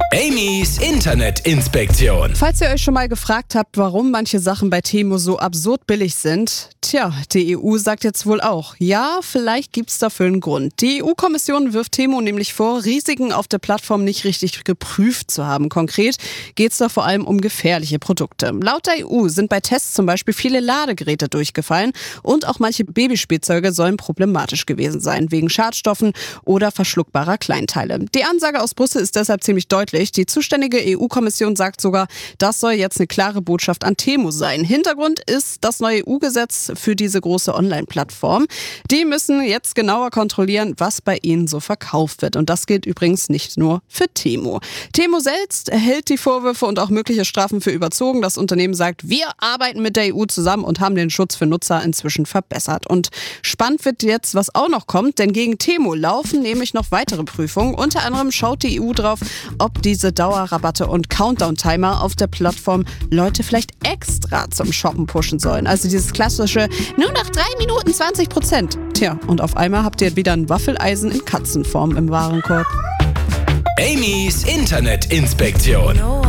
Amy's Internetinspektion. Falls ihr euch schon mal gefragt habt, warum manche Sachen bei Temu so absurd billig sind, die EU sagt jetzt wohl auch, ja, vielleicht gibt's dafür einen Grund. Die EU-Kommission wirft Temu nämlich vor, Risiken auf der Plattform nicht richtig geprüft zu haben. Konkret geht's da vor allem um gefährliche Produkte. Laut der EU sind bei Tests zum Beispiel viele Ladegeräte durchgefallen und auch manche Babyspielzeuge sollen problematisch gewesen sein, wegen Schadstoffen oder verschluckbarer Kleinteile. Die Ansage aus Brüssel ist deshalb ziemlich deutlich. Die zuständige EU-Kommission sagt sogar, das soll jetzt eine klare Botschaft an Temu sein. Hintergrund ist das neue EU-Gesetz für diese große Online-Plattform. Die müssen jetzt genauer kontrollieren, was bei ihnen so verkauft wird. Und das gilt übrigens nicht nur für Temu. Temu selbst hält die Vorwürfe und auch mögliche Strafen für überzogen. Das Unternehmen sagt, wir arbeiten mit der EU zusammen und haben den Schutz für Nutzer inzwischen verbessert. Und spannend wird jetzt, was auch noch kommt, denn gegen Temu laufen nämlich noch weitere Prüfungen. Unter anderem schaut die EU drauf, ob diese Dauerrabatte und Countdown-Timer auf der Plattform Leute vielleicht extra zum Shoppen pushen sollen. Also dieses klassische, nur noch 3 Minuten 20%. Tja, und auf einmal habt ihr wieder ein Waffeleisen in Katzenform im Warenkorb. Amy's Internetinspektion.